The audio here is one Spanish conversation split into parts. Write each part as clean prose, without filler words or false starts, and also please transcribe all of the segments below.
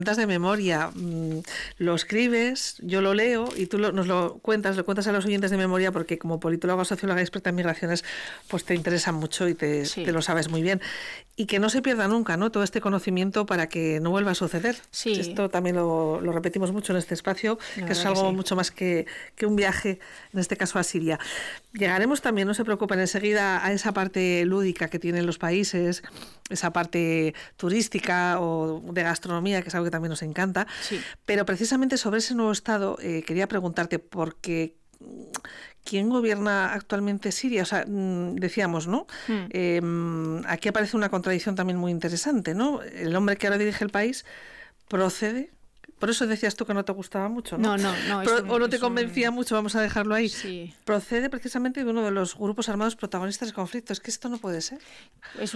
de memoria, lo escribes, yo lo leo y tú nos lo cuentas a los oyentes de memoria, porque como politóloga, socióloga experta en migraciones, pues te interesa mucho y te lo sabes muy bien. Y que no se pierda nunca, ¿no?, todo este conocimiento para que no vuelva a suceder. Sí. Esto también lo repetimos mucho en este espacio, que es algo mucho más que un viaje, en este caso a Siria. Llegaremos también, no se preocupen, enseguida a esa parte lúdica que tienen los países, esa parte turística o de gastronomía, que es algo que también nos encanta. Sí. Pero precisamente sobre ese nuevo Estado quería preguntarte, porque ¿quién gobierna actualmente Siria? O sea, decíamos, ¿no? Aquí aparece una contradicción también muy interesante, ¿no? El hombre que ahora dirige el país procede... Por eso decías tú que no te gustaba mucho, ¿no? No. O no te convencía mucho, vamos a dejarlo ahí. Sí. Procede precisamente de uno de los grupos armados protagonistas del conflicto. Es que esto no puede ser. Es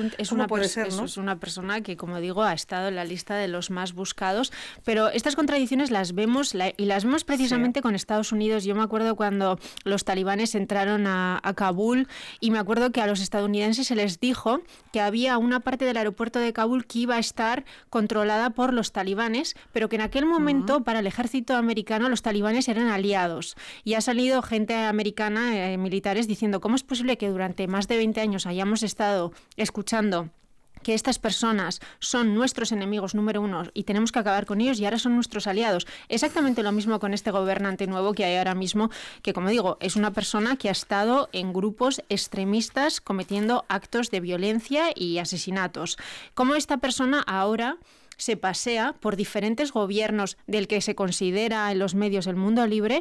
una persona que, como digo, ha estado en la lista de los más buscados, pero estas contradicciones las vemos y las vemos precisamente con Estados Unidos. Yo me acuerdo cuando los talibanes entraron a Kabul, y me acuerdo que a los estadounidenses se les dijo que había una parte del aeropuerto de Kabul que iba a estar controlada por los talibanes, pero que en aquel momento para el ejército americano los talibanes eran aliados. Y ha salido gente americana, militares, diciendo ¿cómo es posible que durante más de 20 años hayamos estado escuchando que estas personas son nuestros enemigos número uno y tenemos que acabar con ellos, y ahora son nuestros aliados? Exactamente lo mismo con este gobernante nuevo que hay ahora mismo, que, como digo, es una persona que ha estado en grupos extremistas cometiendo actos de violencia y asesinatos. ¿Cómo esta persona ahora se pasea por diferentes gobiernos del que se considera en los medios el mundo libre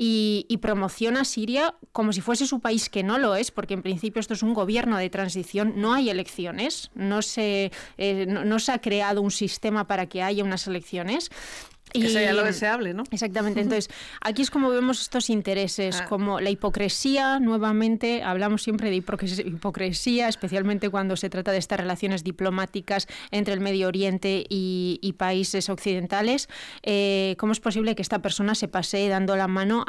y promociona a Siria como si fuese su país, que no lo es, porque en principio esto es un gobierno de transición, no hay elecciones, no se ha creado un sistema para que haya unas elecciones. Que sería lo deseable, ¿no? Exactamente. Entonces, aquí es como vemos estos intereses, como la hipocresía. Nuevamente, hablamos siempre de hipocresía, especialmente cuando se trata de estas relaciones diplomáticas entre el Medio Oriente y países occidentales. ¿Cómo es posible que esta persona se pasee dando la mano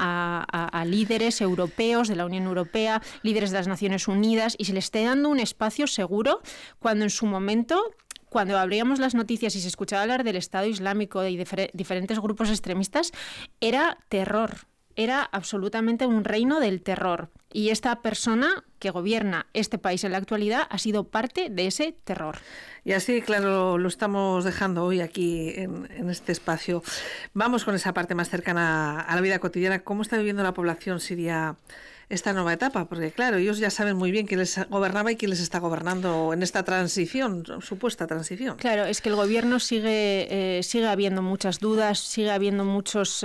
a líderes europeos, de la Unión Europea, líderes de las Naciones Unidas, y se le esté dando un espacio seguro cuando en su momento, cuando abríamos las noticias y se escuchaba hablar del Estado Islámico y de diferentes grupos extremistas, era terror, era absolutamente un reino del terror? Y esta persona que gobierna este país en la actualidad ha sido parte de ese terror. Y así, claro, lo estamos dejando hoy aquí en este espacio. Vamos con esa parte más cercana a la vida cotidiana. ¿Cómo está viviendo la población siria esta nueva etapa? Porque, claro, ellos ya saben muy bien quién les gobernaba y quién les está gobernando en esta transición, supuesta transición. Claro, es que el gobierno sigue habiendo muchas dudas, sigue habiendo muchas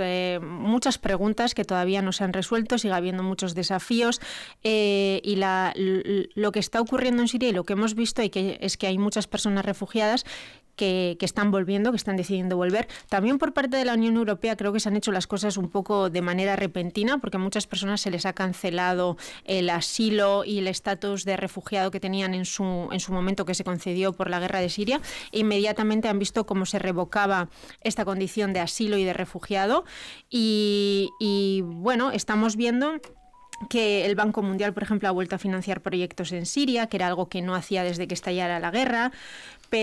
preguntas que todavía no se han resuelto, sigue habiendo muchos desafíos, y lo que está ocurriendo en Siria y lo que hemos visto es que hay muchas personas refugiadas que están volviendo, que están decidiendo volver. También por parte de la Unión Europea creo que se han hecho las cosas un poco de manera repentina, porque a muchas personas se les ha cancelado el asilo y el estatus de refugiado que tenían en su momento, que se concedió por la guerra de Siria, e inmediatamente han visto cómo se revocaba esta condición de asilo y de refugiado. Y bueno, estamos viendo que el Banco Mundial, por ejemplo, ha vuelto a financiar proyectos en Siria, que era algo que no hacía desde que estallara la guerra.